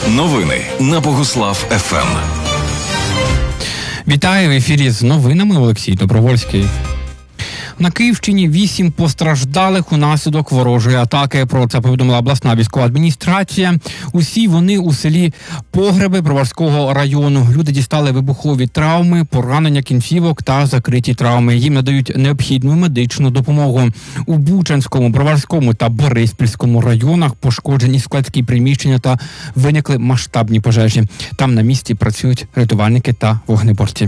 Новини на Богуслав ФМ. Вітаю, в ефірі з новинами Олексій Добровольський. На Київщині 8 постраждалих унаслідок ворожої атаки. Про це повідомила обласна військова адміністрація. Усі вони у селі Погреби Броварського району. Люди дістали вибухові травми, поранення кінцівок та закриті травми. Їм надають необхідну медичну допомогу. У Бучанському, Броварському та Бориспільському районах пошкоджені складські приміщення та виникли масштабні пожежі. Там на місці працюють рятувальники та вогнеборці.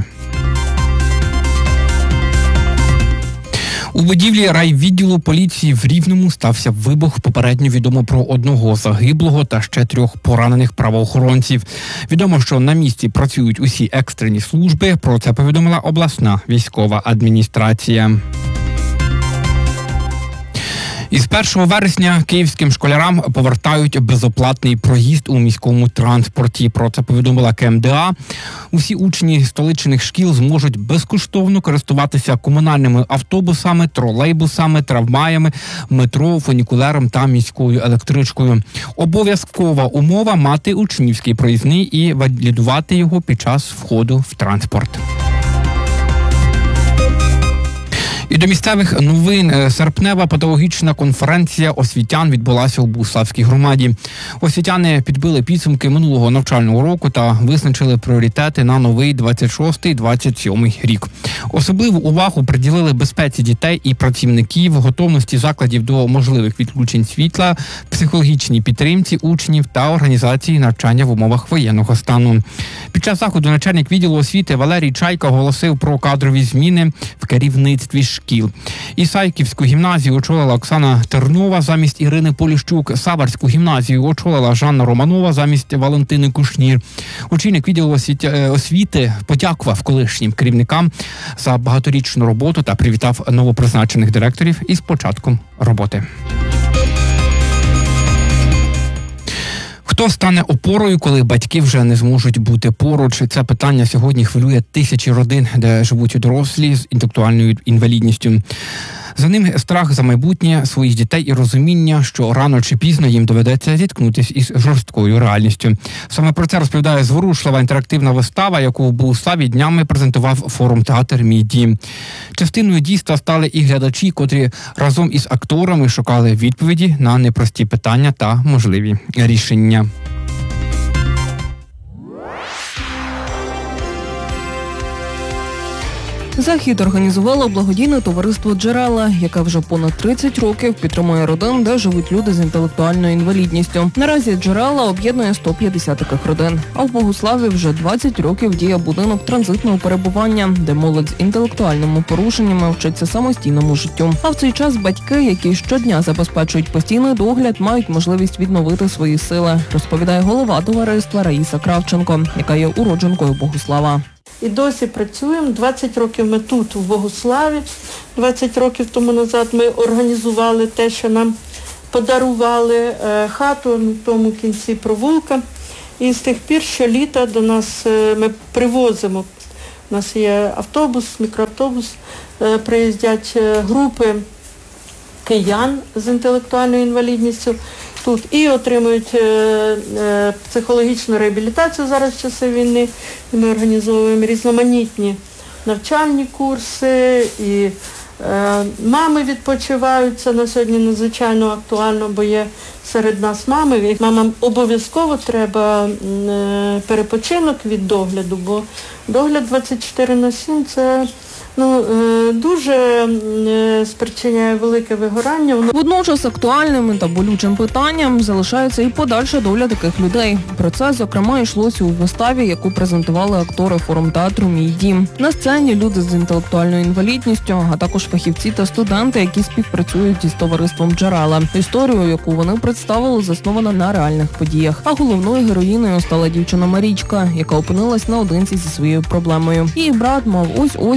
У будівлі райвідділу поліції в Рівному стався вибух. Попередньо відомо про 1 загиблого та ще 3 поранених правоохоронців. Відомо, що на місці працюють усі екстрені служби. Про це повідомила обласна військова адміністрація. Із 1 вересня київським школярам повертають безоплатний проїзд у міському транспорті. Про це повідомила КМДА. Усі учні столичних шкіл зможуть безкоштовно користуватися комунальними автобусами, тролейбусами, трамваями, метро, фунікулером та міською електричкою. Обов'язкова умова – мати учнівський проїзний і валідувати його під час входу в транспорт. І до місцевих новин. Серпнева педагогічна конференція освітян відбулася у Богуславській громаді. Освітяни підбили підсумки минулого навчального року та визначили пріоритети на новий 26-27 рік. Особливу увагу приділили безпеці дітей і працівників, готовності закладів до можливих відключень світла, психологічній підтримці учнів та організації навчання в умовах воєнного стану. Під час заходу начальник відділу освіти Валерій Чайка оголосив про кадрові зміни в керівництві шкіл. Ісайківську гімназію очолила Оксана Тернова замість Ірини Поліщук. Саварську гімназію очолила Жанна Романова замість Валентини Кушнір. Очільник відділу освіти подякував колишнім керівникам за багаторічну роботу та привітав новопризначених директорів із початком роботи. Хто стане опорою, коли батьки вже не зможуть бути поруч? Це питання сьогодні хвилює тисячі родин, де живуть дорослі з інтелектуальною інвалідністю. За ним страх за майбутнє своїх дітей і розуміння, що рано чи пізно їм доведеться зіткнутися із жорсткою реальністю. Саме про це розповідає зворушлива інтерактивна вистава, яку в Богуславі днями презентував форум «Театр. Мій дім». Частиною дійства стали і глядачі, котрі разом із акторами шукали відповіді на непрості питання та можливі рішення. Захід організувало благодійне товариство «Джерела», яке вже понад 30 років підтримує родин, де живуть люди з інтелектуальною інвалідністю. Наразі «Джерела» об'єднує 150 таких родин. А в Богуславі вже 20 років діє будинок транзитного перебування, де молодь з інтелектуальними порушеннями вчиться самостійному життю. А в цей час батьки, які щодня забезпечують постійний догляд, мають можливість відновити свої сили, розповідає голова товариства Раїса Кравченко, яка є уродженкою Богуслава. І досі працюємо. 20 років ми тут, у Богуславі. 20 років тому назад ми організували те, що нам подарували хату на тому кінці провулка. І з тих пір щоліта до нас ми привозимо. У нас є автобус, мікроавтобус, приїздять групи киян з інтелектуальною інвалідністю тут і отримують психологічну реабілітацію зараз в часи війни. І ми організовуємо різноманітні навчальні курси, і мами відпочивають. Це на сьогодні надзвичайно актуально, бо є серед нас мами. І мамам обов'язково треба перепочинок від догляду, бо догляд 24/7 – це дуже спричиняє велике вигорання. Водночас актуальним та болючим питанням залишається і подальша доля таких людей. Про це, зокрема, йшлося у виставі, яку презентували актори форум театру «Мій дім». На сцені люди з інтелектуальною інвалідністю, а також фахівці та студенти, які співпрацюють із товариством «Джерела». Історію, яку вони представили, заснована на реальних подіях. А головною героїною стала дівчина Марічка, яка опинилась наодинці зі своєю проблемою. Її брат мав ось-ось залишити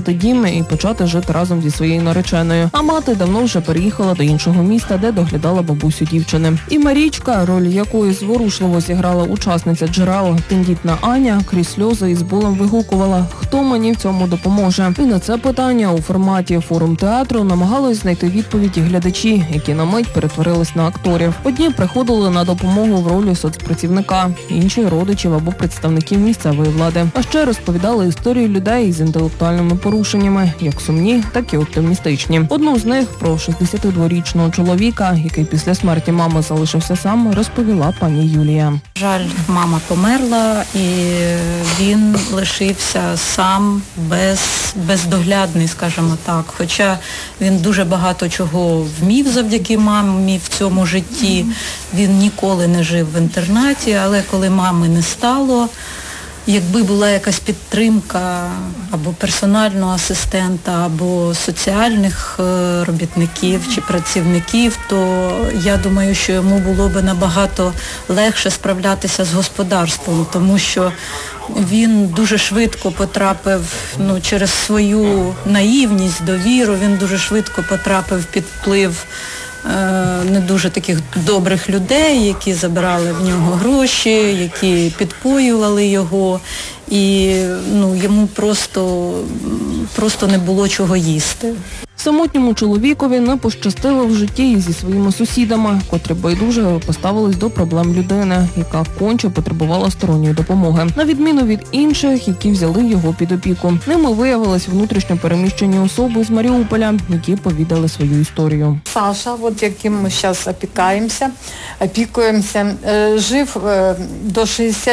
орендувати дім і почати жити разом зі своєю нареченою. А мати давно вже переїхала до іншого міста, де доглядала бабусю дівчини. І Марічка, роль якої зворушливо зіграла учасниця «Джерел», тендітна Аня, крізь сльози і з болем вигукувала: «Хто мені в цьому допоможе?» І на це питання у форматі форум театру намагались знайти відповіді глядачі, які на мить перетворились на акторів. Одні приходили на допомогу в ролі соцпрацівника, інші – родичів або представників місцевої влади. А ще розповідали історії людей з інтелектуальними порушеннями, як сумні, так і оптимістичні. Одну з них про 62-річного чоловіка, який після смерті мами залишився сам, розповіла пані Юлія. Жаль, мама померла, і він лишився сам, бездоглядний, скажімо так. Хоча він дуже багато чого вмів завдяки мамі в цьому житті. Він ніколи не жив в інтернаті, але коли мами не стало, якби була якась підтримка або персонального асистента, або соціальних робітників чи працівників, то я думаю, що йому було б набагато легше справлятися з господарством, тому що він дуже швидко потрапив, через свою наївність, довіру, він дуже швидко потрапив під вплив не дуже таких добрих людей, які забирали в нього гроші, які підпоювали його, і йому просто не було чого їсти. Самотньому чоловікові не пощастило в житті і зі своїми сусідами, котрі байдуже поставились до проблем людини, яка конче потребувала сторонньої допомоги. На відміну від інших, які взяли його під опіку. Ними виявились внутрішньо переміщені особи з Маріуполя, які повідали свою історію. Саша, яким ми зараз опікуємося, жив до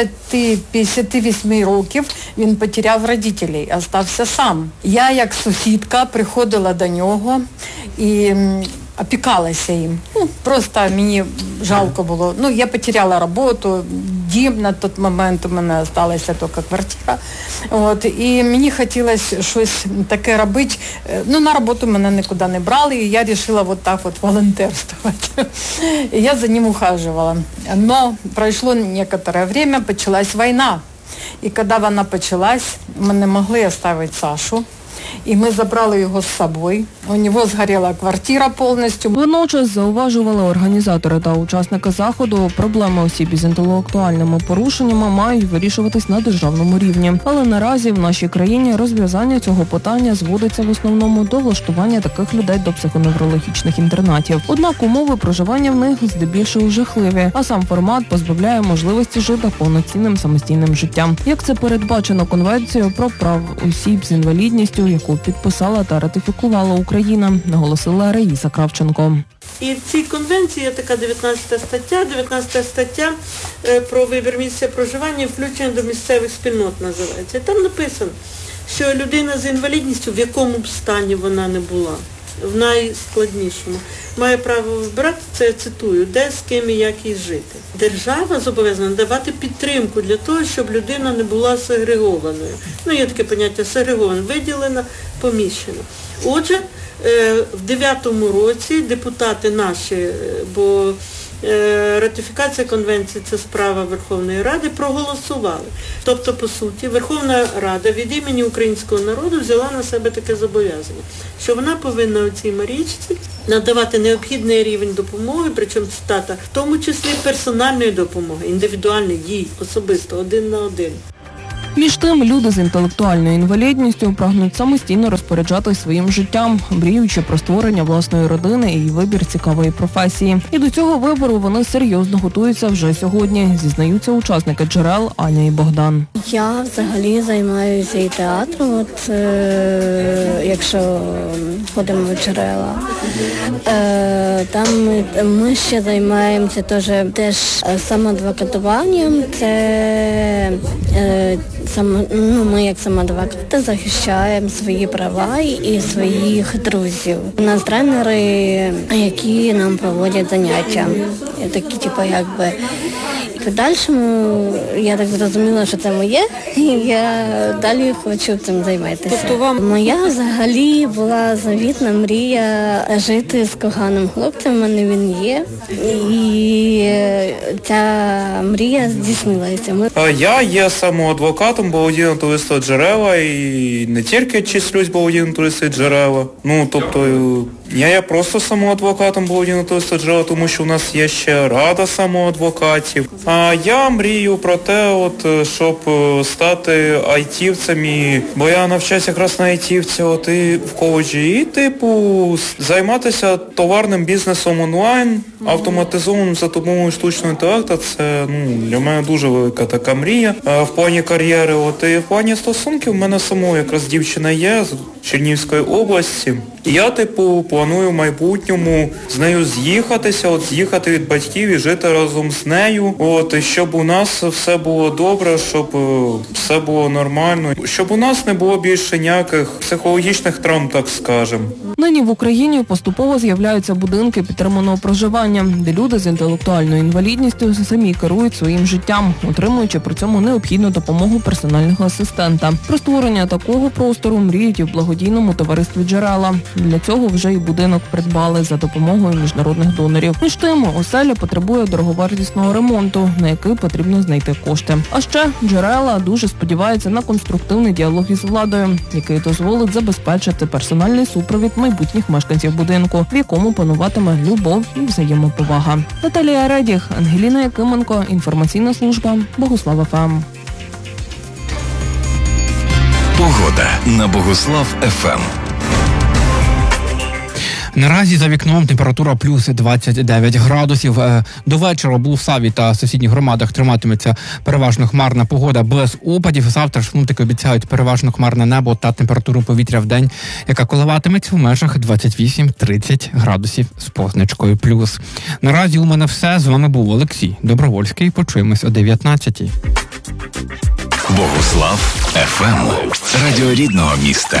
60-58 років, він потеряв батьків, залишився сам. Я, як сусідка, приходила до нього і опікалася їм. Просто мені жалко було. Я потеряла роботу, дім на той момент, у мене залишилася тільки квартира. І мені хотілося щось таке робити. На роботу мене нікуди не брали, і я вирішила волонтерствувати. І я за ним ухаживала. Но пройшло некоторое время, почалась війна. І коли вона почалась, ми не могли залишити Сашу. І ми забрали його з собою. У нього згоріла квартира повністю. Водночас зауважували організатори та учасники заходу, проблеми осіб із інтелектуальними порушеннями мають вирішуватись на державному рівні. Але наразі в нашій країні розв'язання цього питання зводиться в основному до влаштування таких людей до психоневрологічних інтернатів. Однак умови проживання в них здебільшого жахливі, а сам формат позбавляє можливості жити повноцінним самостійним життям. Як це передбачено Конвенцією про права осіб з інвалідністю, яку підписала та ратифікувала Україна, наголосила Раїса Кравченко. І в цій конвенції є така 19 стаття. 19 стаття про вибір місця проживання і включення до місцевих спільнот називається. І там написано, що людина з інвалідністю, в якому б стані вона не була, в найскладнішому, має право вибирати, це я цитую, де, з ким і як їй жити. Держава зобов'язана давати підтримку для того, щоб людина не була сегрегованою. Є таке поняття сегрегована, виділена, поміщена. Отже, в 2009 році депутати наші, бо ратифікація конвенції – це справа Верховної Ради, проголосували. Тобто, по суті, Верховна Рада від імені українського народу взяла на себе таке зобов'язання, що вона повинна у цій Марічці надавати необхідний рівень допомоги, причому цитата, в тому числі персональної допомоги, індивідуальної, їй особисто, один на один. Між тим, люди з інтелектуальною інвалідністю прагнуть самостійно розпоряджатись своїм життям, мріючи про створення власної родини і вибір цікавої професії. І до цього вибору вони серйозно готуються вже сьогодні, зізнаються учасники «Джерел» Аня і Богдан. Я взагалі займаюся і театром, якщо ходимо в «Джерела». Там ми ще займаємося теж самоадвокатуванням. Це ми як самоадвокати захищаємо свої права і своїх друзів. У нас тренери, які нам проводять заняття. Такі, В подальшому я так зрозуміла, що це моє, і я далі хочу цим займатися. Моя взагалі була завітна мрія жити з коханим хлопцем, в мене він є. І ця мрія здійснилася. Я є самоадвокатом благодійного товариства «Джерела» і не тільки числюсь благодійному товаристві «Джерела». Я є просто самоадвокатом благодійного товариства «Джерела», тому що у нас є ще рада самоадвокатів. А я мрію про те, щоб стати айтівцем, бо я навчаюся якраз на айтівці в коледжі, і займатися товарним бізнесом онлайн, автоматизованим за допомогою штучного інтелекту. Це для мене дуже велика така мрія в плані кар'єри. І в плані стосунків в мене самого якраз дівчина є з Чернігівської області. І я, планую в майбутньому з нею з'їхати від батьків і жити разом з нею. Щоб у нас все було добре, щоб все було нормально, щоб у нас не було більше ніяких психологічних травм, так скажемо. Нині в Україні поступово з'являються будинки підтриманого проживання, де люди з інтелектуальною інвалідністю самі керують своїм життям, отримуючи при цьому необхідну допомогу персонального асистента. Про створення такого простору мріють і в благодійному товаристві «Джерела». Для цього вже і будинок придбали за допомогою міжнародних донорів. Між тим, оселя потребує дороговартісного ремонту, на який потрібно знайти кошти. А ще «Джерела» дуже сподівається на конструктивний діалог із владою, який дозволить забезпечити персональний супровід майбутніх мешканців будинку, в якому пануватиме любов і взаємоповага. Наталія Редіх, Ангеліна Якименко, інформаційна служба Богуслав ФМ. Погода на Богуслав ФМ. Наразі за вікном температура плюс 29 градусів. До вечора в Богуславі та сусідніх громадах триматиметься переважно хмарна погода без опадів. Завтра ж синоптики обіцяють переважно хмарне небо та температуру повітря в день, яка коливатиметься в межах 28-30 градусів з позначкою плюс. Наразі у мене все. З вами був Олексій Добровольський. Почуємось о 19-й. Богуслав ФМ. Радіо рідного міста.